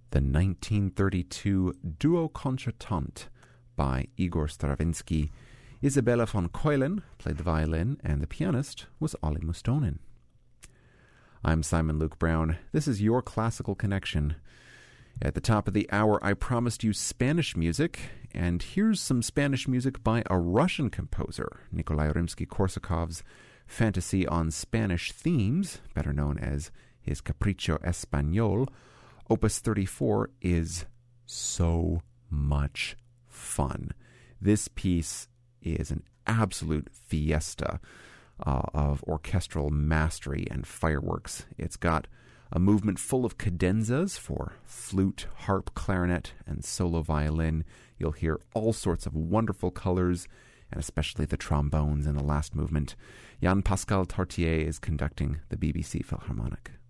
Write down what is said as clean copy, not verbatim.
the 1932 Duo Concertante by Igor Stravinsky. Isabella von Keulen played the violin, and the pianist was Olli Mustonen. I'm Simon Luke Brown. This is your Classical Connection. At the top of the hour, I promised you Spanish music, and here's some Spanish music by a Russian composer, Nikolai Rimsky-Korsakov's Fantasy on Spanish Themes, better known as his Capricho Español. Opus 34 is so much fun. This piece is an absolute fiesta of orchestral mastery and fireworks. It's got a movement full of cadenzas for flute, harp, clarinet, and solo violin. You'll hear all sorts of wonderful colors, and especially the trombones in the last movement. Jan-Pascal Tartier is conducting the BBC Philharmonic.